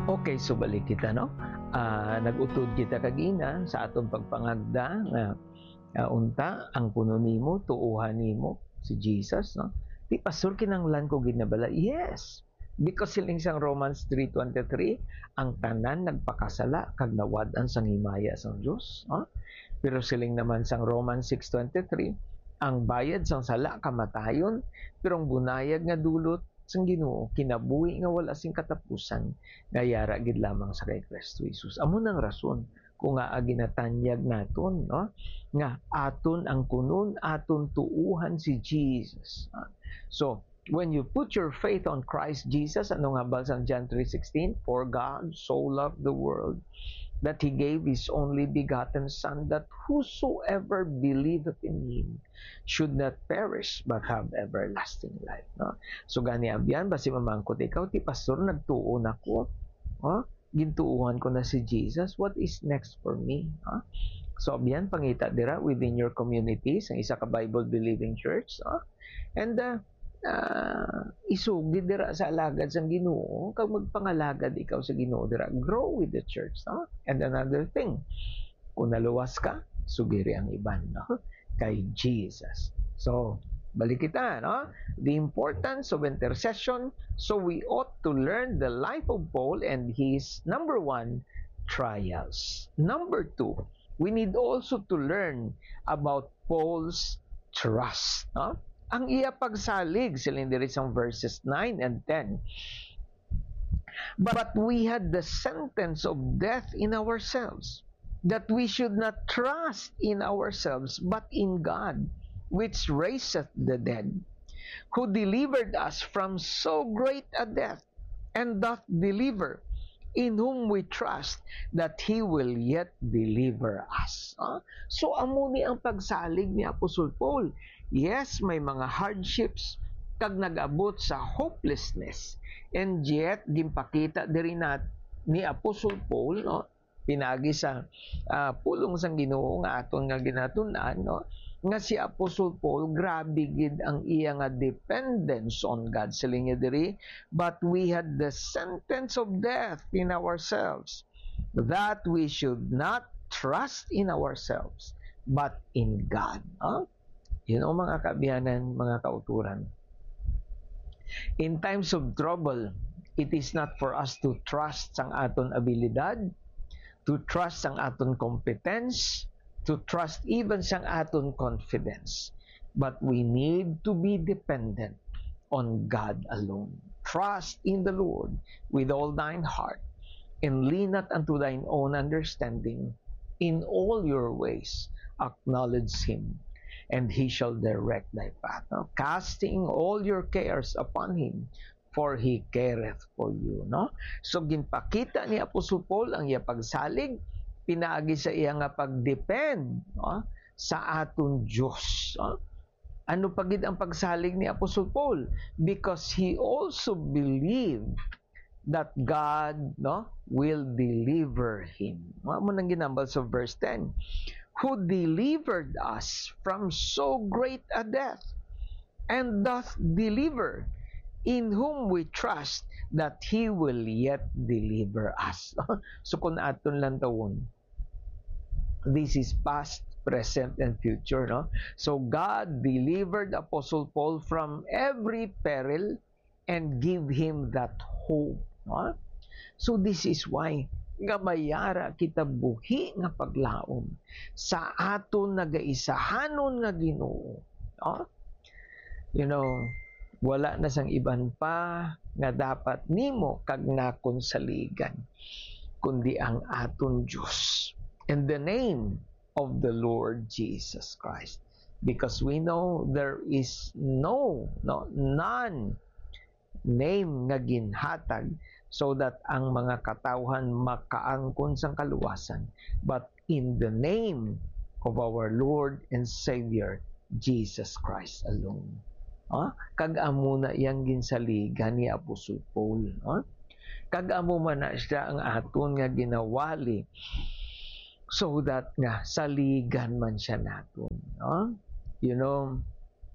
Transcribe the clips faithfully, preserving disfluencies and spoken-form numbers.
Okay, so balik kita, no? Ah, nag-utod kita kagina sa atong pagpangagda nga uh, unta ang puno nimo, tuuhan nimo si Jesus, no? Di pastor kinanglan ko ginabala. Yes. Because siling sang Romans three twenty-three, ang tanan nagpakasala kag nawad-an sang himaya sang Dios, no? Pero siling naman sang Romans six twenty-three, ang bayad sang sala kamatayon, pero ang bunayag nga dulot sang Ginoo kinabuhi nga wala sing katapusan nga yara gid lamang sa kay Kristo Jesus. Amo nang rason kung nga ginatanyag naton, no, nga aton ang kunon, aton tuuhan si Jesus. So when you put your faith on Christ Jesus, ano nga ba sang John three sixteen, for God so loved the world that He gave His only begotten Son, that whosoever believeth in Him should not perish but have everlasting life. No? So gani abyan basi mamangkot ikaw ti pastor nagtuo nako. Oh, gintuuhan ko na si Jesus. What is next for me? Huh? So abyan pangita dira within your community sa isa ka Bible believing church. Huh? And uh, uh, isugid dira sa alagad sang Ginoo kag magpangalagad ikaw sa Ginoo dira, grow with the church, no? And another thing, kung naluwas ka, sugiri ang iban, no? Kay Jesus. So balik kita, no? The importance of intercession. So we ought to learn the life of Paul and his number one, trials. Number two, we need also to learn about Paul's trust, no? Ang iya pagsalig siling diri sa verses nine and ten. But we had the sentence of death in ourselves, that we should not trust in ourselves, but in God, which raiseth the dead, who delivered us from so great a death, and doth deliver, in whom we trust that He will yet deliver us. Huh? So, amo ni ang pagsalig ni Apostol Paul. Yes, may mga hardships kag nag-abot sa hopelessness. And yet, gimpakita diri na ni Apostol Paul, no? Pinagi sa uh, pulong sang Ginoo nga aton nga ginatun-an, no? Nga si Apostle Paul grabe gid ang iya nga dependence on God siling diri, but we had the sentence of death in ourselves, that we should not trust in ourselves but in God. Huh? You know, mga kabiyanan, mga kauturan, in times of trouble, it is not for us to trust ang aton abilidad, to trust ang aton competence, to trust even sang aton confidence. But we need to be dependent on God alone. Trust in the Lord with all thine heart, and lean not unto thine own understanding. In all your ways acknowledge Him, and He shall direct thy path. No? Casting all your cares upon Him, for He careth for you. No? So ginpakita ni Apostol Paul ang iya pagsalig, pinaagi sa iya nga pagdepend, no? Sa aton Diyos. No? Ano pagid ang pagsalig ni Apostol Paul? Because he also believed that God, no, will deliver him. Mo nang ginambal sa verse ten, who delivered us from so great a death, and doth deliver, in whom we trust that He will yet deliver us. So kung aton lang tawon, this is past, present, and future. No? So God delivered Apostle Paul from every peril and give him that hope. No? So this is why nga mayara kita buhi nga paglaom sa aton nagaisahanon nga Ginoo. No? You know, wala na sang iban pa nga dapat nimo kag nakonsaligan kundi ang aton Diyos, in the name of the Lord Jesus Christ, because we know there is no, no none name nga ginhatag so that ang mga katawhan makaangkon sang kaluwasan, but in the name of our Lord and Savior Jesus Christ alone. Ah, kag-amo na iyang ginsaligan ni Apostol Paul. Ah? Kag-amo man na siya ang aton nga ginawali so that nga saligan man siya naton. Ah? You know,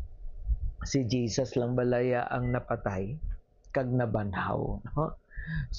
si Jesus lang balaya ang napatay kag nabanhaw. No? So,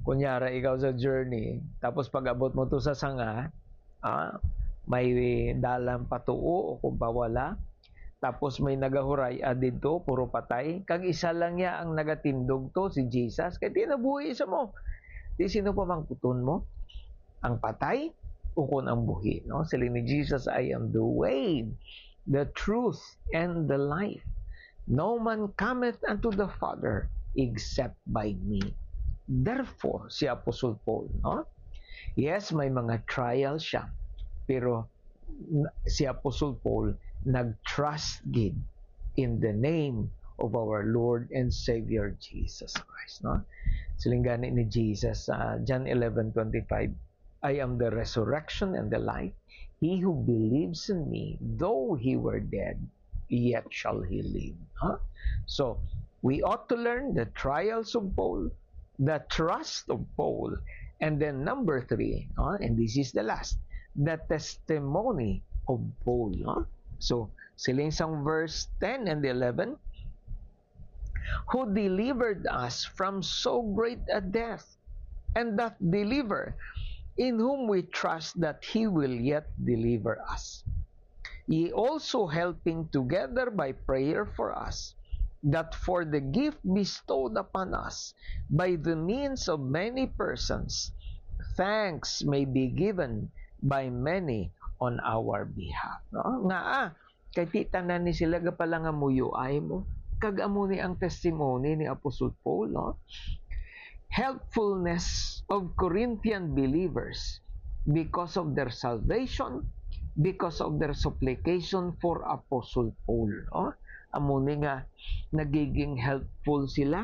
Kunyara, ikaw sa journey, tapos pag abot mo to sa sanga, ah, may dalang patuo o kung wala, tapos may nagahuray adid to, puro patay. Kag isa lang ya ang nagatindog to, si Jesus. Kaya tinabuhi sa mo. Di sino pa mangkuton mo? Ang patay o kung ang buhi. No? Sila ni Jesus, I am the way, the truth, and the life. No man cometh unto the Father except by me. Therefore, si Apostle Paul, no? Yes, may mga trials siya. Pero si Apostle Paul nag-trust gid in the name of our Lord and Savior Jesus Christ. No? Silinggani ni Jesus sa uh, John eleven twenty-five, I am the resurrection and the life. He who believes in me, though he were dead, yet shall he live. Huh? So, we ought to learn the trials of Paul, the trust of Paul, and then number three, huh? And this is the last, the testimony of Paul. Huh? So, siling sang verse ten and eleven, who delivered us from so great a death, and doth deliver, in whom we trust that he will yet deliver us. Ye also helping together by prayer for us, that for the gift bestowed upon us by the means of many persons, thanks may be given by many on our behalf. No? Nga ah, kay ti tanan ni sila gapala nga muyo ay mo, kag amo ni ang testimony ni Apostle Paul, no? Helpfulness of Corinthian believers because of their salvation, because of their supplication for Apostle Paul. No? Amo ni nga nagiging helpful sila,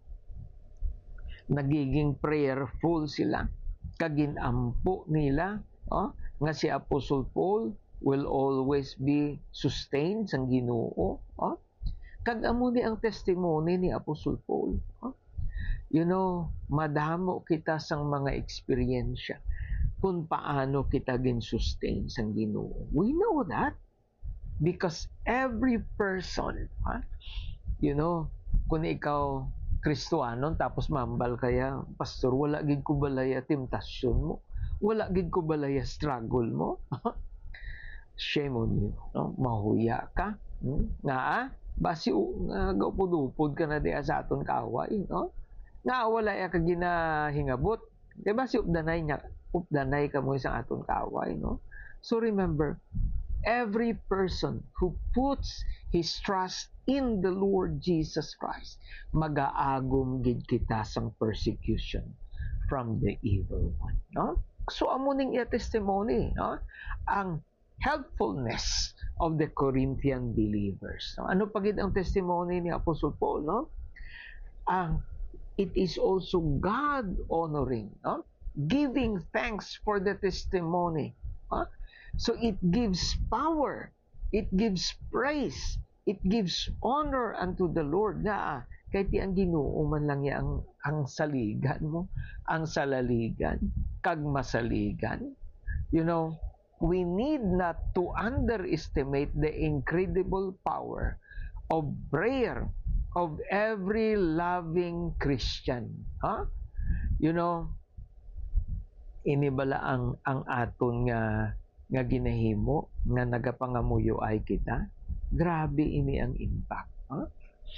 nagiging prayerful sila, kaginampo nila, no? Nga si Apostle Paul will always be sustained sang Ginoo. Oh? Kag amo ni ang testimony ni Apostle Paul. Oh? You know, madamo kita sang mga eksperyensya kung paano kita gin-sustain sang Ginoo. We know that because every person, huh? You know, kung ikaw Kristohanon tapos mambal kaya, pastor, wala gid ko balaya temptasyon mo. Wala gid ko balaya struggle mo. Shame on you, no? Mahuya ka. Hmm? Nga ah, basi nga gaupod-upod ka na diya sa aton kaway, no? Nga wala ya ka ginahingabot. Di ba si updanay niya, updanay ka mo isang aton kaway, no? So remember, every person who puts his trust in the Lord Jesus Christ, mag-aagom gid kita sang persecution from the evil one, no? So amuning iya testimony, no? Ang helpfulness of the Corinthian believers. No? Ano pagid ang testimony ni Apostle Paul, no? Ang it is also God honoring, no? Giving thanks for the testimony. No? So it gives power, it gives praise, it gives honor unto the Lord. Na kahit di ang Ginoo man lang ya ang, ang saligan mo, ang salaligan, kag masaligan. You know, we need not to underestimate the incredible power of prayer of every loving Christian. Huh? You know, inibala ang ang aton nga nga ginahimo nga nagapangamuyo ay kita. Grabe ini ang impact. Huh?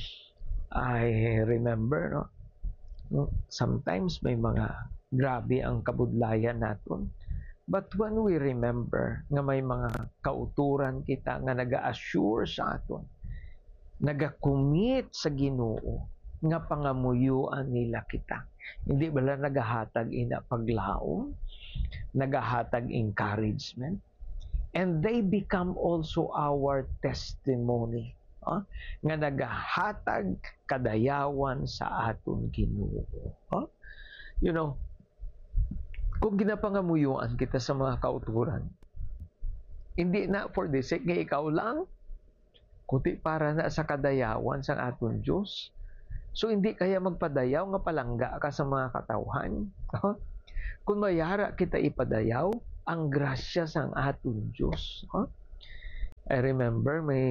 I remember, no? Sometimes may mga grabe ang kabudlayan naton. But when we remember nga may mga kauturan kita nga naga-assure sa aton, naga-commit sa Ginoo nga pangamuyuan nila kita. Hindi bala nagahatag ina paglaom, nagahatag encouragement, and they become also our testimony. Huh? Nga nagahatag kadayawan sa aton Ginoo. Huh? You know, kung ginapangamuyuan kita sa mga kauturan, hindi na for the sake nga ikaw lang, kundi para na sa kadayawan sa aton Diyos. So hindi kaya magpadayaw nga palangga ka sa mga katawhan. Huh? Kung mayara kita ipadayaw, ang grasya sa aton Diyos. Huh? I remember may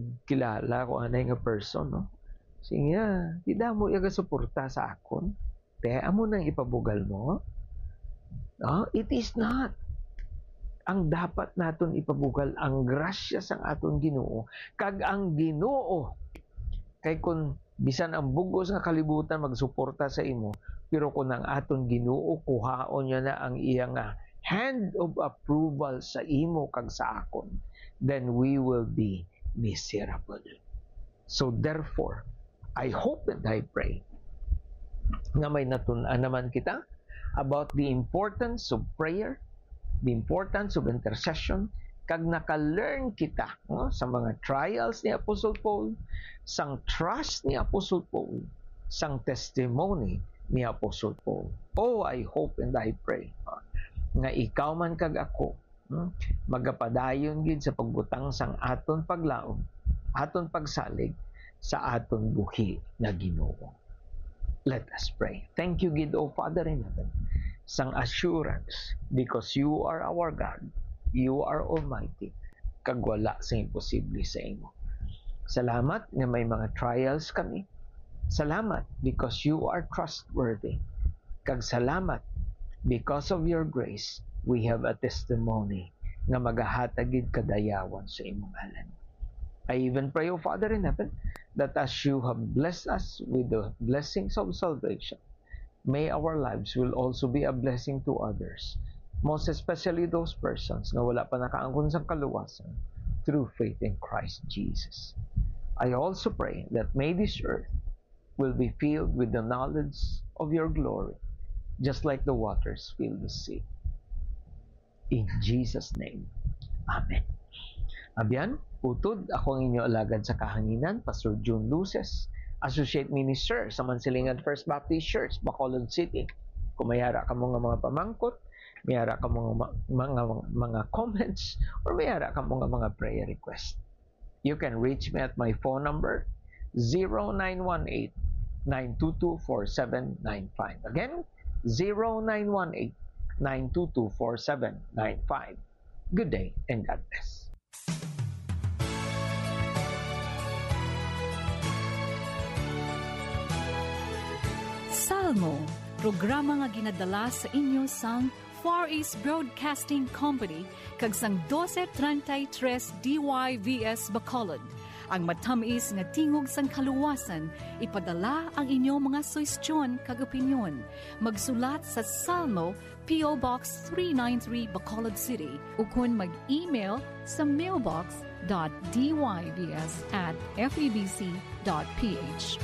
kilala ko anay nga person, no? Sige, di damo yaga suporta sa akon. te, amo nang ipabugal mo? No, it is not. Ang dapat naton ipabugal ang grasya sang aton Ginoo, kag ang Ginoo kay kun bisan ang bugos nga kalibutan magsuporta sa imo, pero kung ang aton Ginoo kuhaon niya na ang iya nga hand of approval sa imo kag sa akon, then we will be miserable. So therefore, I hope and I pray na may natunan naman kita about the importance of prayer, the importance of intercession, kag naka-learn kita no, sa mga trials ni Apostle Paul, sang trust ni Apostle Paul, sang testimony ni Apostle Paul. Oh, I hope and I pray no, nga ikaw man kag ako no, magapadayon gid sa pagbutang sang aton paglaom, aton pagsalig sa aton buhi nga Ginoo. Let us pray. Thank you, Gid, O Father in heaven, sang assurance, because you are our God, you are almighty, kag wala sa imposible sa imo. Salamat nga may mga trials kami. Salamat because you are trustworthy. Kag salamat because of your grace, we have a testimony nga magahatagid kadayawan sa imong ngalan. I even pray, O Father in heaven, that as you have blessed us with the blessings of salvation, may our lives will also be a blessing to others, most especially those persons na wala pa nakaangkon sa kaluwasan through faith in Christ Jesus. I also pray that may this earth will be filled with the knowledge of your glory, just like the waters fill the sea. In Jesus' name, Amen. Abyan, utod ako ang inyo alagad sa kahanginan, Pastor June Luces, Associate Minister sa Mansilingan First Baptist Church, Bacolod City. Kung mayara ka mga mga pamangkot, mayara ka mga, mga, mga, mga comments, or mayara ka mga mga prayer request, you can reach me at my phone number, zero nine one eight, nine two two, four seven nine five. Again, zero nine one eight, nine two two, four seven nine five. Good day and God bless. Salmo, programa nga ginadala sa inyo sang Far East Broadcasting Company kag sang twelve thirty-three D Y V S Bacolod. Ang matamis nga tingog sang kaluwasan, ipadala ang inyong mga suwestyon kag opinyon. Magsulat sa Salmo, P O Box three ninety-three, Bacolod City, ukon mag-email sa mailbox dot d y v s at f e b c dot p h.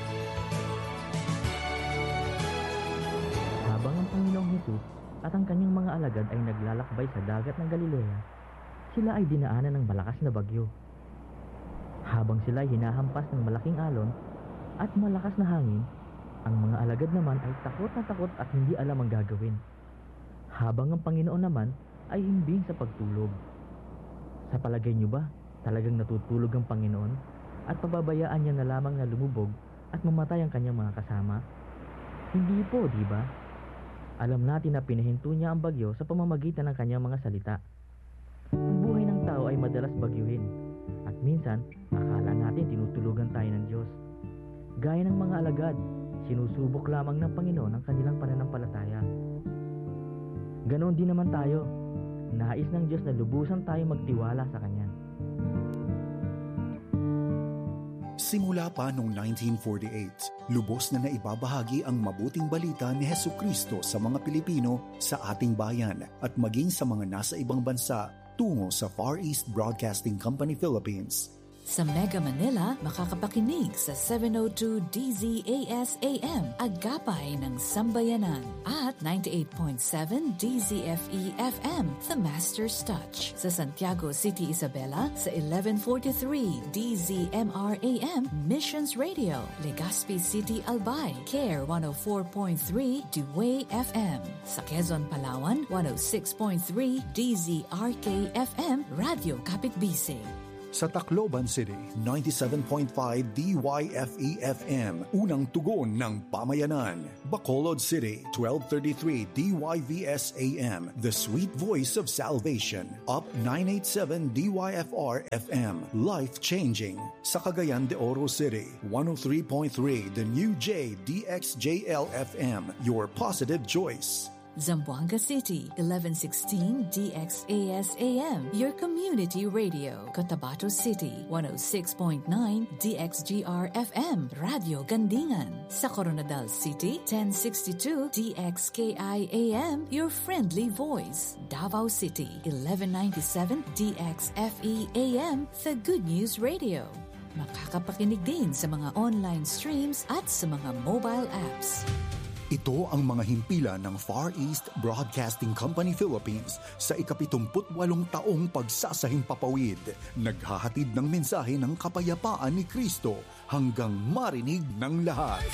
Habang ang Panginoong Hesus at ang kanyang mga alagad ay naglalakbay sa dagat ng Galilea, sila ay dinaanan ng malakas na bagyo. Habang sila ay hinahampas ng malaking alon at malakas na hangin, ang mga alagad naman ay takot na takot at hindi alam ang gagawin. Habang ang Panginoon naman ay himbing sa pagtulog. Sa palagay niyo ba, talagang natutulog ang Panginoon at pababayaan niya na lamang na lumubog at mamatay ang kanyang mga kasama? Hindi po, di ba? Alam natin na pinahinto niya ang bagyo sa pamamagitan ng kanyang mga salita. Ang buhay ng tao ay madalas bagyuhin, at minsan, akala natin tinutulugan tayo ng Diyos. Gaya ng mga alagad, sinusubok lamang ng Panginoon ang kanilang pananampalataya. Ganoon din naman tayo. Nais ng Diyos na lubusan tayo magtiwala sa Kanya. Simula pa noong nineteen forty-eight, lubos na naibabahagi ang mabuting balita ni Hesukristo sa mga Pilipino sa ating bayan at maging sa mga nasa ibang bansa tungo sa Far East Broadcasting Company Philippines. Sa Mega Manila, makakapakinig sa seven oh two D Z A S A M, Agapay ng Sambayanan, at ninety-eight point seven D Z F E F M, The Master's Touch. Sa Santiago City, Isabela, sa eleven forty-three D Z M R A M, Missions Radio. Legazpi City, Albay, Care one oh four point three Dewey F M. Sa Quezon, Palawan, one oh six point three D Z R K F M, Radio Kapitbisig. Sa Tacloban City, ninety-seven point five D Y F E F M, unang tugon ng pamayanan. Bacolod City, twelve thirty-three D Y V S A M, the sweet voice of salvation. Up nine eighty-seven D Y F R F M, life-changing. Sa Cagayan de Oro City, one oh three point three The New J D X J L F M, your positive choice. Zamboanga City, eleven sixteen D X A S A M, your community radio. Cotabato City, one oh six point nine D X G R F M, Radio Gandingan. Sa Coronadal City, ten sixty-two D X K I A M, your friendly voice. Davao City, eleven ninety-seven D X F E A M, the Good News Radio. Makakapakinig din sa mga online streams at sa mga mobile apps. Ito ang mga himpilan ng Far East Broadcasting Company Philippines sa ikapitumputwalong taong pagsasahing papawid. Naghahatid ng mensahe ng kapayapaan ni Kristo hanggang marinig ng lahat.